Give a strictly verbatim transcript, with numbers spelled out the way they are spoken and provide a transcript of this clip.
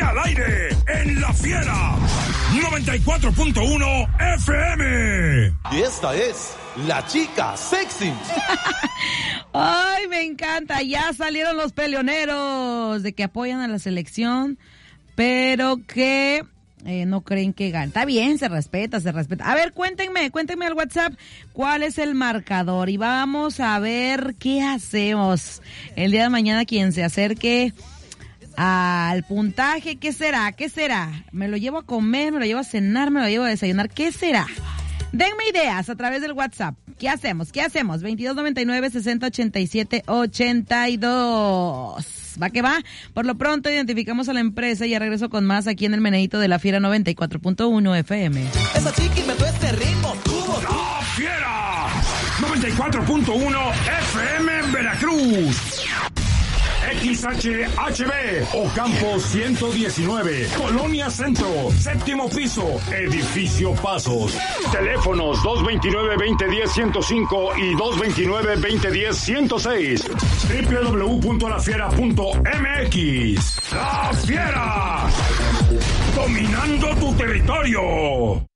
al aire en La Fiera noventa y cuatro punto uno F M. Y esta es la chica sexy. Ay, me encanta. Ya salieron los peleoneros de que apoyan a la selección, pero que eh, no creen que ganen. Está bien, se respeta, se respeta. A ver, cuéntenme, cuéntenme al WhatsApp cuál es el marcador y vamos a ver qué hacemos el día de mañana. Quien se acerque al puntaje, ¿qué será? ¿Qué será? ¿Me lo llevo a comer? ¿Me lo llevo a cenar? ¿Me lo llevo a desayunar? ¿Qué será? Denme ideas a través del WhatsApp. ¿Qué hacemos? ¿Qué hacemos? veintidós noventa y nueve, sesenta ochenta y siete ochenta y dos. ¿Va que va? Por lo pronto identificamos a la empresa y ya regreso con más aquí en el Meneíto de La Fiera noventa y cuatro punto uno F M. Esa chica inventó este ritmo. Tuvo. La Fiera noventa y cuatro punto uno F M en Veracruz. X H H B, Ocampo ciento diecinueve, Colonia Centro, séptimo piso, Edificio Pasos. Teléfonos dos veintinueve, veinte diez, ciento cinco y dos veintinueve, veinte diez, ciento seis. doble u doble u doble u punto la fiera punto m x. La Fiera, dominando tu territorio.